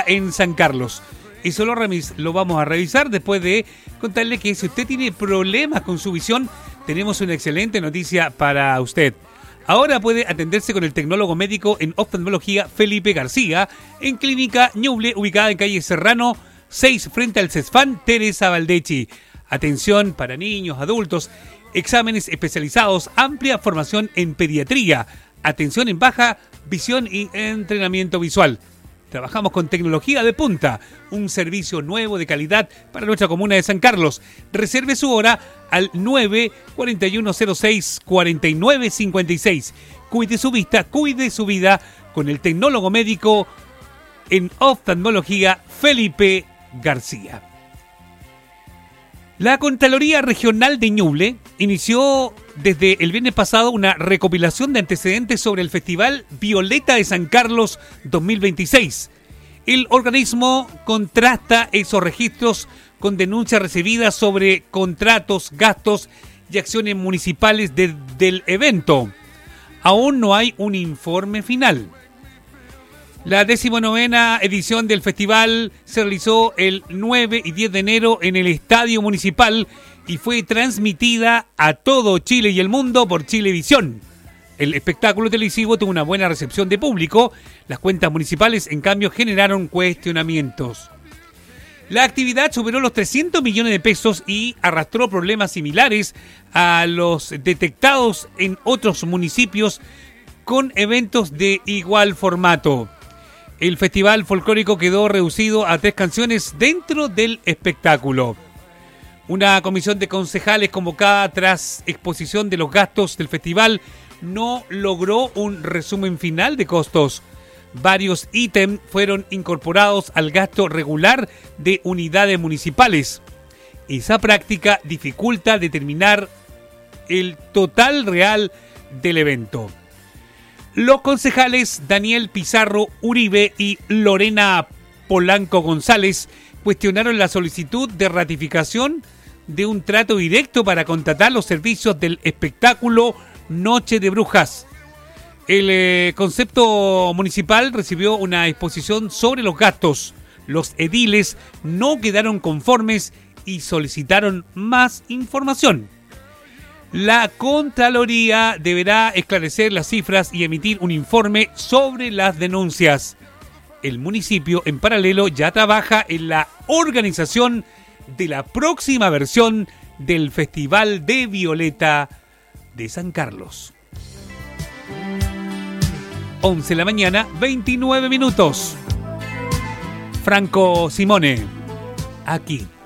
en San Carlos. Eso lo vamos a revisar después de contarle que si usted tiene problemas con su visión, tenemos una excelente noticia para usted. Ahora puede atenderse con el tecnólogo médico en oftalmología Felipe García, en Clínica Ñuble, ubicada en calle Serrano 6, frente al CESFAN Teresa Valdechi. Atención para niños, adultos, exámenes especializados, amplia formación en pediatría, atención en baja visión y entrenamiento visual. Trabajamos con tecnología de punta, un servicio nuevo de calidad para nuestra comuna de San Carlos. Reserve su hora al 94106-4956. Cuide su vista, cuide su vida con el tecnólogo médico en oftalmología Felipe García. La Contraloría Regional de Ñuble inició desde el viernes pasado una recopilación de antecedentes sobre el Festival Violeta de San Carlos 2026. El organismo contrasta esos registros con denuncias recibidas sobre contratos, gastos y acciones municipales del evento. Aún no hay un informe final. La 19ª edición del festival se realizó el 9 y 10 de enero en el Estadio Municipal y fue transmitida a todo Chile y el mundo por Chilevisión. El espectáculo televisivo tuvo una buena recepción de público. Las cuentas municipales, en cambio, generaron cuestionamientos. La actividad superó los 300 millones de pesos y arrastró problemas similares a los detectados en otros municipios con eventos de igual formato. El festival folclórico quedó reducido a 3 canciones dentro del espectáculo. Una comisión de concejales convocada tras exposición de los gastos del festival no logró un resumen final de costos. Varios ítems fueron incorporados al gasto regular de unidades municipales. Esa práctica dificulta determinar el total real del evento. Los concejales Daniel Pizarro Uribe y Lorena Polanco González cuestionaron la solicitud de ratificación de un trato directo para contratar los servicios del espectáculo Noche de Brujas. El concepto municipal recibió una exposición sobre los gastos. Los ediles no quedaron conformes y solicitaron más información. La Contraloría deberá esclarecer las cifras y emitir un informe sobre las denuncias. El municipio, en paralelo, ya trabaja en la organización de la próxima versión del Festival de Violeta de San Carlos. 11 de la mañana, 29 minutos. Franco Simone, aquí.